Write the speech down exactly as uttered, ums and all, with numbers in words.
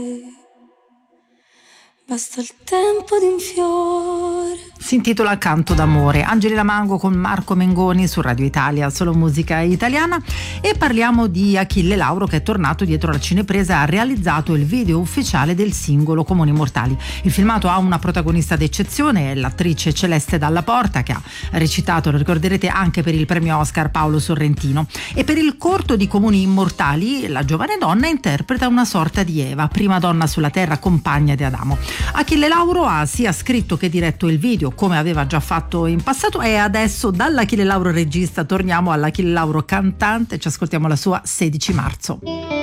Basta il tempo di un fiore. Si intitola Canto d'amore. Angelina Mango con Marco Mengoni su Radio Italia, solo musica italiana, e parliamo di Achille Lauro, che è tornato dietro la cinepresa e ha realizzato il video ufficiale del singolo Comuni Mortali. Il filmato ha una protagonista d'eccezione, l'attrice Celeste Dalla Porta, che ha recitato, lo ricorderete, anche per il premio Oscar Paolo Sorrentino, e per il corto di Comuni Immortali la giovane donna interpreta una sorta di Eva, prima donna sulla terra, compagna di Adamo. Achille Lauro ha sia scritto che diretto il video, come aveva già fatto in passato, e adesso dall'Achille Lauro regista torniamo all'Achille Lauro cantante. Ci ascoltiamo la sua sedici marzo.